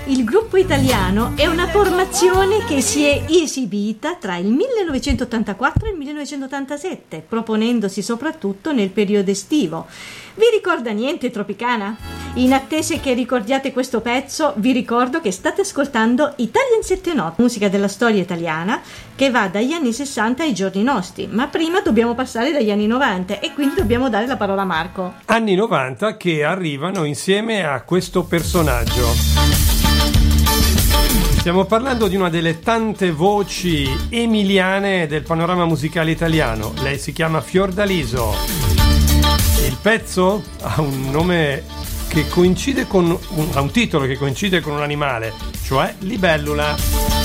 Il gruppo italiano è una formazione che si è esibita tra il 1984 e il 1987, proponendosi soprattutto nel periodo estivo. Vi ricorda niente Tropicana? In attesa che ricordiate questo pezzo, vi ricordo che state ascoltando Italian 78, musica della storia italiana che va dagli anni 60 ai giorni nostri, ma prima dobbiamo passare dagli anni 90 e quindi dobbiamo dare la parola a Marco. Anni 90 che arrivano insieme a questo personaggio. Stiamo parlando di una delle tante voci emiliane del panorama musicale italiano. Lei si chiama Fiordaliso. Il pezzo ha un nome che coincide con ha un titolo che coincide con un animale, cioè Libellula.